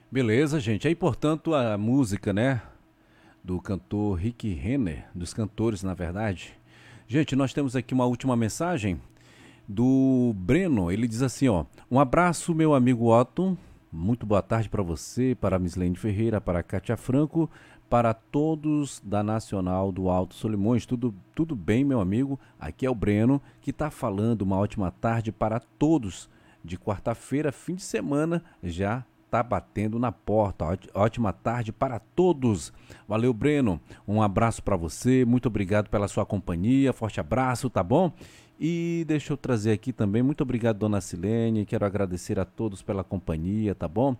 Beleza, gente. Aí, portanto, a música, né, do cantor Rick Renner, dos cantores, na verdade. Gente, nós temos aqui uma última mensagem do Breno. Ele diz assim, ó: um abraço, meu amigo Otton. Muito boa tarde para você, para a Mislene Ferreira, para a Kátia Franco, para todos da Nacional do Alto Solimões. Tudo bem, meu amigo? Aqui é o Breno, que está falando. Uma ótima tarde para todos. De quarta-feira, fim de semana, já tá batendo na porta. Ótima tarde para todos. Valeu, Breno. Um abraço para você. Muito obrigado pela sua companhia. Forte abraço, tá bom? E deixa eu trazer aqui também, muito obrigado, dona Silene. Quero agradecer a todos pela companhia, tá bom?